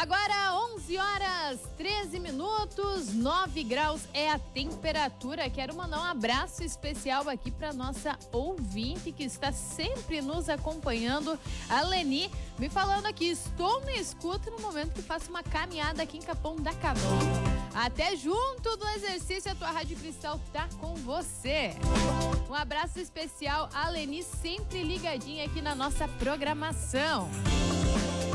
Agora 11 horas 13 minutos, 9 graus é a temperatura. Quero mandar um abraço especial aqui para nossa ouvinte que está sempre nos acompanhando, a Leni, me falando aqui, estou no escuta no momento que faço uma caminhada aqui em Capão da Canoa. Até junto do exercício, a tua Rádio Cristal tá com você. Um abraço especial, a Leni, sempre ligadinha aqui na nossa programação.